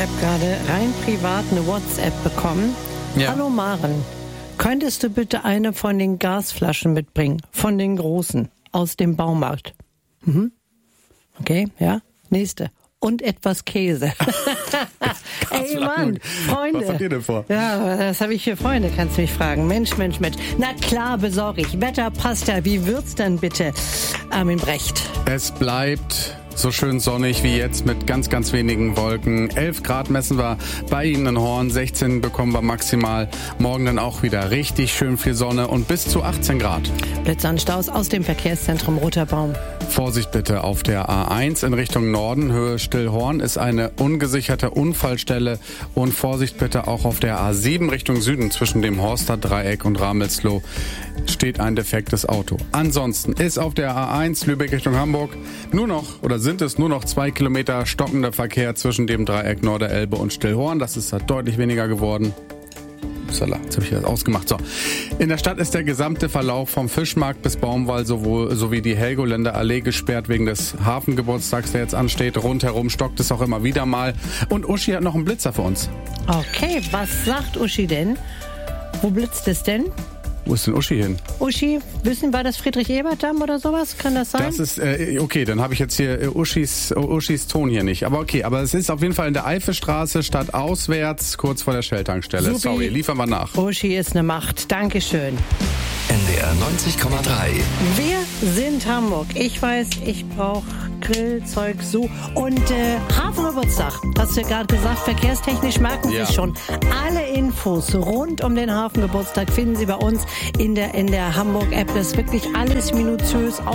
habe gerade rein privat eine WhatsApp bekommen. Ja. Hallo Maren, könntest du bitte eine von den Gasflaschen mitbringen? Von den großen, aus dem Baumarkt. Okay, ja. Nächste. Und etwas Käse. Ey Mann, Freunde. Was habt ihr denn vor? Ja, was habe ich für Freunde, kannst du mich fragen. Mensch. Na klar, besorge ich. Wetter passt ja. Wie wird's denn bitte, Armin Brecht? Es bleibt so schön sonnig wie jetzt mit ganz, ganz wenigen Wolken. 11 Grad messen wir bei Ihnen in Horn, 16 bekommen wir maximal. Morgen dann auch wieder richtig schön viel Sonne und bis zu 18 Grad. Blitzanstaus aus dem Verkehrszentrum Roter Baum. Vorsicht bitte auf der A1 in Richtung Norden, Höhe Stillhorn, ist eine ungesicherte Unfallstelle. Und Vorsicht bitte auch auf der A7 Richtung Süden zwischen dem Horster Dreieck und Ramelsloh steht ein defektes Auto. Ansonsten ist auf der A1 Lübeck Richtung Hamburg sind es nur noch 2 Kilometer stockender Verkehr zwischen dem Dreieck Norderelbe und Stillhorn. Das ist halt deutlich weniger geworden. Upsala, jetzt habe ich das ausgemacht. So. In der Stadt ist der gesamte Verlauf vom Fischmarkt bis Baumwall sowie die Helgoländer Allee gesperrt wegen des Hafengeburtstags, der jetzt ansteht. Rundherum stockt es auch immer wieder mal. Und Uschi hat noch einen Blitzer für uns. Okay, was sagt Uschi denn? Wo blitzt es denn? Wo ist denn Uschi hin? Uschi, war das Friedrich-Ebert-Damm oder sowas? Kann das sein? Das ist, okay, dann habe ich jetzt hier Uschis Ton hier nicht. Aber okay, aber es ist auf jeden Fall in der Eifelstraße, stadtauswärts, kurz vor der Shell-Tankstelle. Supi. Sorry, liefern wir nach. Uschi ist eine Macht. Dankeschön. NDR 90,3. Wir sind Hamburg. Ich weiß, ich brauche Grillzeug so. Und Hafengeburtstag, hast du ja gerade gesagt, verkehrstechnisch merken Sie es schon. Alle Infos rund um den Hafengeburtstag finden Sie bei uns in der Hamburg-App. Das ist wirklich alles minutiös